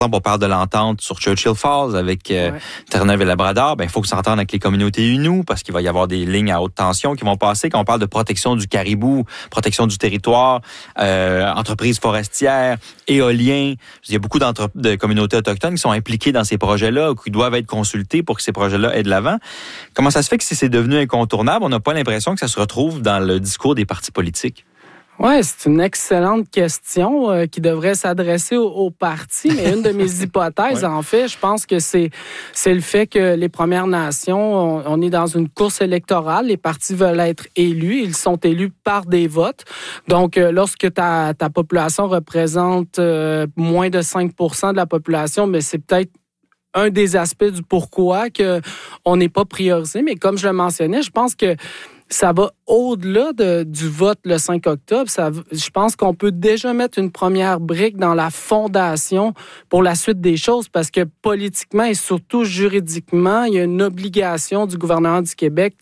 on parle de l'entente sur Churchill Falls avec Terre-Neuve et Labrador. Ben, il faut que ça s'entende avec les communautés Innu parce qu'il va y avoir des lignes à haute tension qui vont passer. Quand on parle de protection du caribou, protection du territoire, entreprises forestières, éoliens, il y a beaucoup de communautés autochtones qui sont impliquées dans ces projets-là ou qui doivent être consultées pour que ces projets-là aient de l'avant. Comment ça se fait que si c'est devenu incontournable, on n'a pas l'impression que ça se retrouve dans le discours des partis politiques? Oui, c'est une excellente question qui devrait s'adresser aux partis, mais une de mes hypothèses, en fait, je pense que c'est le fait que les Premières Nations, on est dans une course électorale, les partis veulent être élus, ils sont élus par des votes. Donc, lorsque ta population représente moins de 5 % de la population, mais c'est peut-être un des aspects du pourquoi qu'on n'est pas priorisé. Mais comme je le mentionnais, je pense que ça va au-delà du vote le 5 octobre. Je pense qu'on peut déjà mettre une première brique dans la fondation pour la suite des choses parce que politiquement et surtout juridiquement, il y a une obligation du gouvernement du Québec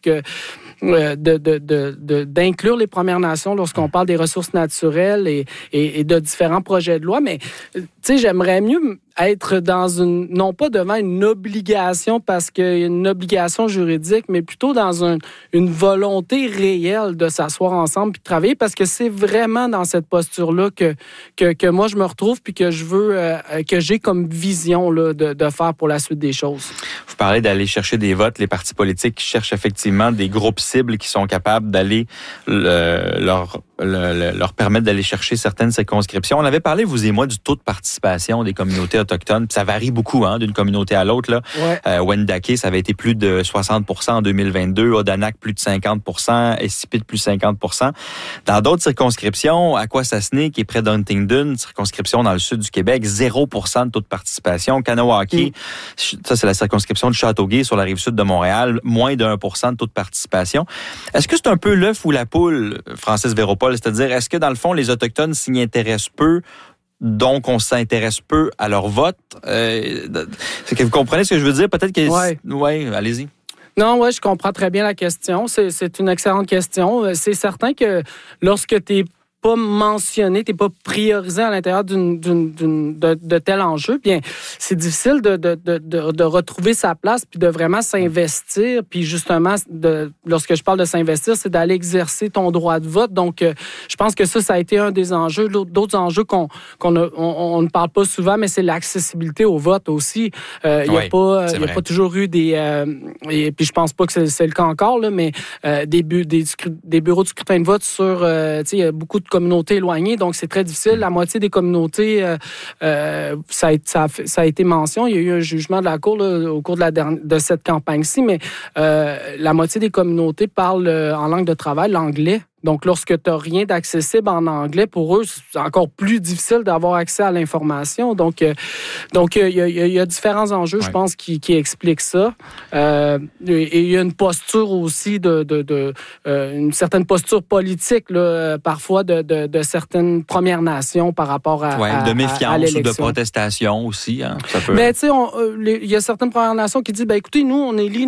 d'inclure les Premières Nations lorsqu'on parle des ressources naturelles et de différents projets de loi. Mais, tu sais, j'aimerais mieux être non pas devant une obligation parce qu'il y a une obligation juridique, mais plutôt dans une volonté réelle de s'asseoir ensemble puis de travailler parce que c'est vraiment dans cette posture-là que moi je me retrouve puis que je veux, que j'ai comme vision là, de faire pour la suite des choses. Vous parlez d'aller chercher des votes. Les partis politiques cherchent effectivement des groupes cibles qui sont capables d'aller leur permettre d'aller chercher certaines circonscriptions. On avait parlé, vous et moi, du taux de participation des communautés autochtones. Puis ça varie beaucoup d'une communauté à l'autre. Là. Ouais. Wendake, ça avait été plus de 60 % en 2022. Odanak, plus de 50 % Escipit, plus 50 % Dans d'autres circonscriptions, Akwesasne, qui est près d'Huntingdon, circonscription dans le sud du Québec, 0 % de taux de participation. Kanawake, ça c'est la circonscription de Châteauguay sur la rive sud de Montréal, moins de 1 % de taux de participation. Est-ce que c'est un peu l'œuf ou la poule, Francis Véropol? C'est-à-dire, est-ce que dans le fond, les Autochtones s'y intéressent peu, donc on s'intéresse peu à leur vote? C'est que vous comprenez ce que je veux dire? Peut-être que... Oui, allez-y. Non, ouais, je comprends très bien la question. C'est une excellente question. C'est certain que lorsque tu n'es pas mentionné, tu n'es pas priorisé à l'intérieur de tel enjeu, bien, c'est difficile de retrouver sa place puis de vraiment s'investir. Puis justement, lorsque je parle de s'investir, c'est d'aller exercer ton droit de vote. Donc, je pense que ça a été un des enjeux. D'autres enjeux qu'on ne parle pas souvent, mais c'est l'accessibilité au vote aussi. Il n'y a pas toujours eu et puis je pense pas que c'est le cas encore, là, mais des bureaux de scrutin de vote sur, il y a beaucoup de communautés éloignées, donc c'est très difficile. La moitié des communautés, ça a été mention. Il y a eu un jugement de la Cour là, au cours de cette campagne-ci, mais la moitié des communautés parlent en langue de travail, l'anglais. Donc, lorsque tu n'as rien d'accessible en anglais, pour eux, c'est encore plus difficile d'avoir accès à l'information. Donc, il y a différents enjeux, je pense, qui expliquent ça. Et il y a une posture aussi une certaine posture politique, là, parfois, de certaines Premières Nations par rapport à de méfiance à l'élection. Ou de protestation aussi. Hein, ça peut... Mais, tu sais, il y a certaines Premières Nations qui disent, écoutez, nous, on élit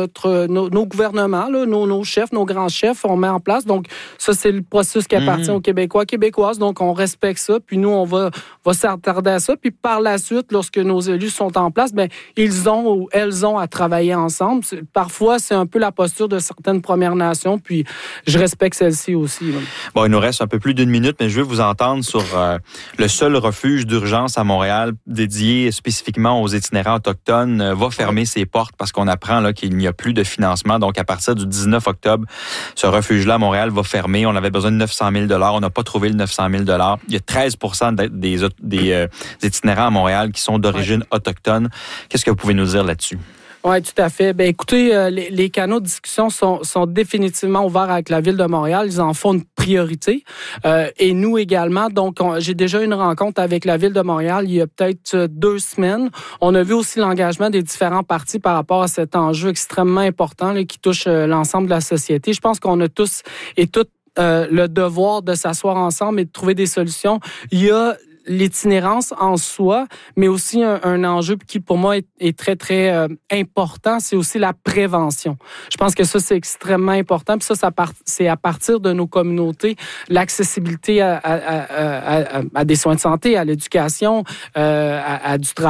nos gouvernements, là, nos chefs, nos grands chefs, on met en place. Donc, ça, c'est le processus qui appartient aux Québécois, Québécoises. Donc, on respecte ça. Puis nous, on va s'attarder à ça. Puis par la suite, lorsque nos élus sont en place, ils ont ou elles ont à travailler ensemble. Parfois, c'est un peu la posture de certaines Premières Nations. Puis je respecte celle-ci aussi. Là. Bon, il nous reste un peu plus d'une minute, mais je veux vous entendre sur le seul refuge d'urgence à Montréal dédié spécifiquement aux itinérants autochtones va fermer ses portes parce qu'on apprend là, qu'il n'y a plus de financement. Donc, à partir du 19 octobre, ce refuge-là à Montréal va fermé. On avait besoin de 900 000 $. On n'a pas trouvé le 900 000 $. Il y a 13 % des itinérants à Montréal qui sont d'origine autochtone. Qu'est-ce que vous pouvez nous dire là-dessus? Oui, tout à fait. Écoutez, les canaux de discussion sont définitivement ouverts avec la Ville de Montréal. Ils en font une priorité. Et nous également. Donc, j'ai déjà eu une rencontre avec la Ville de Montréal il y a peut-être 2 semaines. On a vu aussi l'engagement des différents partis par rapport à cet enjeu extrêmement important là, qui touche l'ensemble de la société. Je pense qu'on a tous et toutes le devoir de s'asseoir ensemble et de trouver des solutions. Il y a l'itinérance en soi, mais aussi un enjeu qui, pour moi, est très, très important, c'est aussi la prévention. Je pense que ça, c'est extrêmement important. Puis ça c'est à partir de nos communautés, l'accessibilité à des soins de santé, à l'éducation, à du travail.